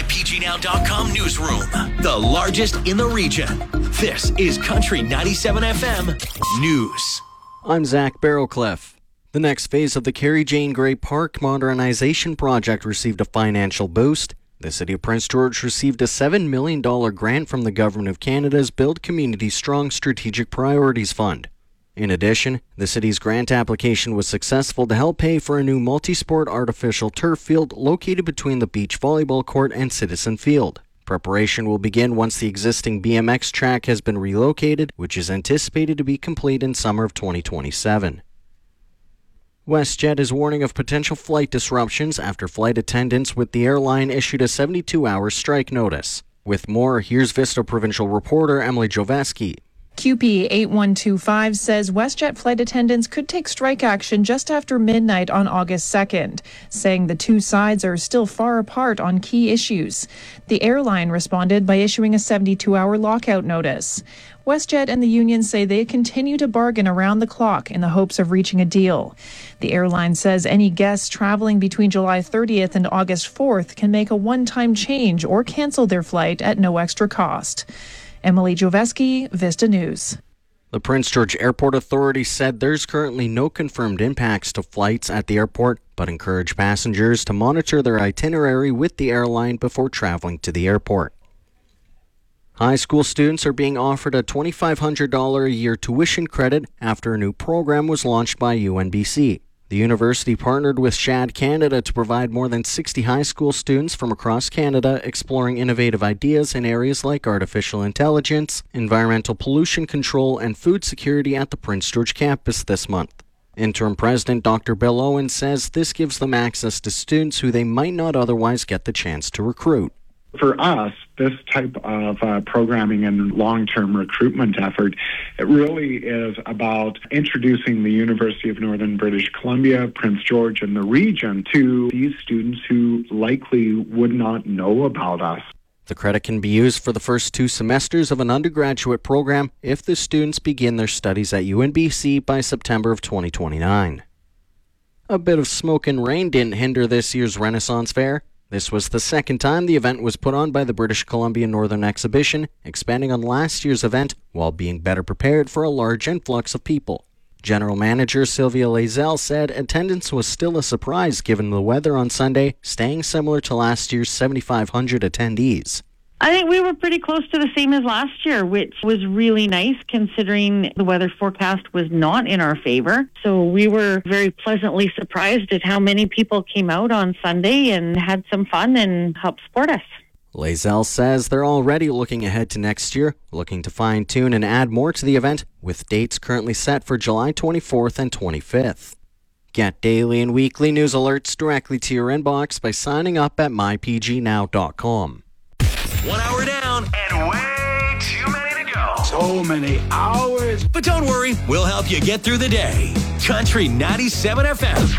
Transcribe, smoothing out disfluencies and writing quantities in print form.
MyPGNow.com newsroom, the largest in the region. This is Country 97 FM News. I'm Zach Barrowcliff. The next phase of the Carrie Jane Gray Park modernization project received a financial boost. The City of Prince George received a $7 million grant from the Government of Canada's Build Community Strong Strategic Priorities Fund. In addition, the city's grant application was successful to help pay for a new multi-sport artificial turf field located between the beach volleyball court and Citizen Field. Preparation will begin once the existing BMX track has been relocated, which is anticipated to be complete in summer of 2027. WestJet is warning of potential flight disruptions after flight attendants with the airline issued a 72-hour strike notice. With more, here's Vista Provincial reporter Emily Joveski. QP 8125 says WestJet flight attendants could take strike action just after midnight on August 2nd, saying the two sides are still far apart on key issues. The airline responded by issuing a 72-hour lockout notice. WestJet and the union say they continue to bargain around the clock in the hopes of reaching a deal. The airline says any guests traveling between July 30th and August 4th can make a one-time change or cancel their flight at no extra cost. Emily Joveski, Vista News. The Prince George Airport Authority said there's currently no confirmed impacts to flights at the airport, but encourage passengers to monitor their itinerary with the airline before traveling to the airport. High school students are being offered a $2,500 a year tuition credit after a new program was launched by UNBC. The university partnered with SHAD Canada to provide more than 60 high school students from across Canada exploring innovative ideas in areas like artificial intelligence, environmental pollution control, and food security at the Prince George campus this month. Interim President Dr. Bill Owen says this gives them access to students who they might not otherwise get the chance to recruit. For us, this type of programming and long-term recruitment effort, it really is about introducing the University of Northern British Columbia, Prince George, and the region to these students who likely would not know about us. The credit can be used for the first 2 semesters of an undergraduate program if the students begin their studies at UNBC by September of 2029. A bit of smoke and rain didn't hinder this year's Renaissance Fair. This was the second time the event was put on by the British Columbia Northern Exhibition, expanding on last year's event while being better prepared for a large influx of people. General Manager Sylvia Lazelle said attendance was still a surprise given the weather on Sunday, staying similar to last year's 7,500 attendees. I think we were pretty close to the same as last year, which was really nice considering the weather forecast was not in our favor. So we were very pleasantly surprised at how many people came out on Sunday and had some fun and helped support us. Lazelle says they're already looking ahead to next year, looking to fine-tune and add more to the event, with dates currently set for July 24th and 25th. Get daily and weekly news alerts directly to your inbox by signing up at mypgnow.com. 1 hour down and way too many to go. So many hours. But don't worry, we'll help you get through the day. Country 97 FM.